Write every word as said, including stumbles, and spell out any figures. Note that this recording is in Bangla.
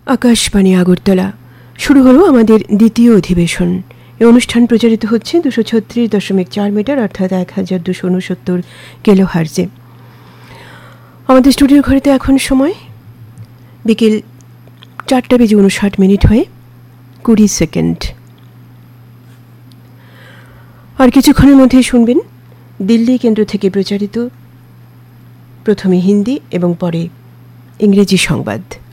আকাশবাণী আগরতলা শুরু হলো আমাদের দ্বিতীয় অধিবেশন। এই অনুষ্ঠান প্রচারিত হচ্ছে দুশো ছত্রিশ দশমিক চার মিটার অর্থাৎ এক হাজার দুশো উনসত্তর কিলো হার্জে। আমাদের স্টুডিওর ঘরেতে এখন সময় বিকেল চারটা বেজে উনষাট মিনিট হয়ে কুড়ি সেকেন্ড। আর কিছুক্ষণের মধ্যেই শুনবেন দিল্লি কেন্দ্র থেকে প্রচারিত প্রথমে হিন্দি এবং পরে ইংরেজি সংবাদ।